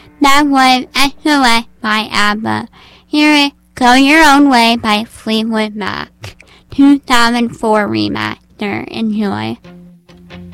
That was SOS by ABBA. Here is Go Your Own Way by Fleetwood Mac. 2004 remaster. Enjoy.